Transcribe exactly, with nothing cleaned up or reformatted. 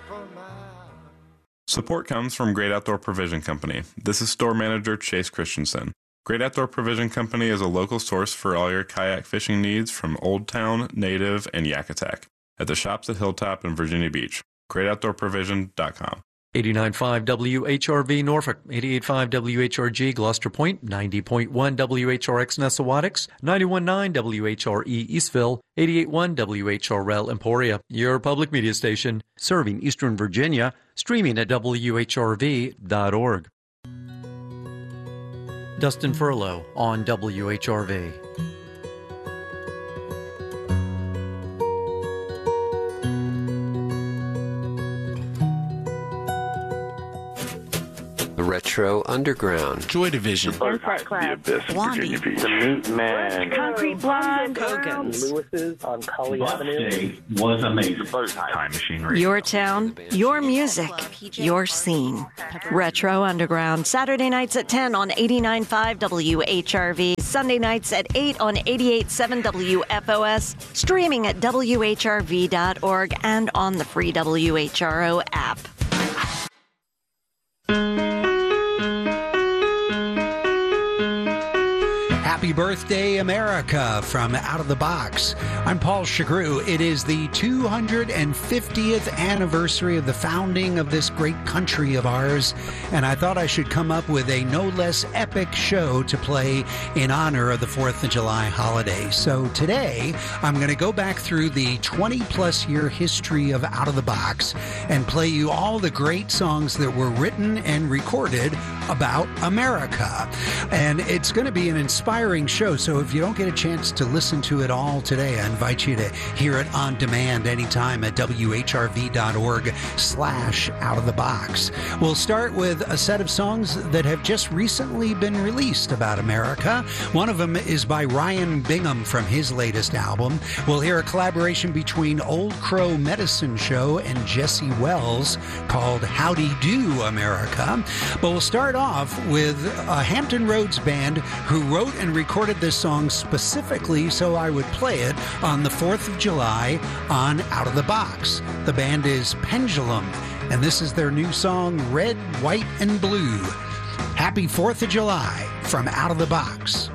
Support comes from Great Outdoor Provision Company. This is store manager Chase Christensen. Great Outdoor Provision Company is a local source for all your kayak fishing needs from Old Town, Native, and Yakutak at the shops at Hilltop and Virginia Beach. great outdoor provision dot com. eighty-nine point five W H R V Norfolk, eighty-eight point five W H R G Gloucester Point, ninety point one W H R X Nessawadox, ninety-one point nine W H R E Eastville, eighty-eight point one W H R L Emporia, your public media station, serving Eastern Virginia, streaming at W H R V dot org. Dustin Furlow on W H R V. Retro Underground, Joy Division, Insect Club, The Abyss, Virginia Beach, The Meat Man, Concrete Blonde, Hogan's, Lewis's on Cully Avenue. Was amazing. Time Machine Radio. Your town, your music, your scene. Retro Underground, Saturday nights at ten on eighty-nine point five W H R V, Sunday nights at eight on eighty-eight point seven W F O S, streaming at W H R V dot org and on the free W H R O app. Happy birthday, America, from Out of the Box. I'm Paul Chagru. It is the two hundred fiftieth anniversary of the founding of this great country of ours, and I thought I should come up with a no less epic show to play in honor of the fourth of July holiday. So today, I'm going to go back through the twenty-plus year history of Out of the Box and play you all the great songs that were written and recorded about America. And it's going to be an inspiring show, so if you don't get a chance to listen to it all today, I invite you to hear it on demand anytime at W H R V dot org slash out of the box. We'll start with a set of songs that have just recently been released about America. One of them is by Ryan Bingham from his latest album. We'll hear a collaboration between Old Crow Medicine Show and Jesse Wells called Howdy Do America. But we'll start off with a Hampton Roads band who wrote and recorded this song specifically so I would play it on the fourth of July on Out of the Box. The band is Pendulum, and this is their new song, Red, White, and Blue. Happy fourth of July from Out of the Box.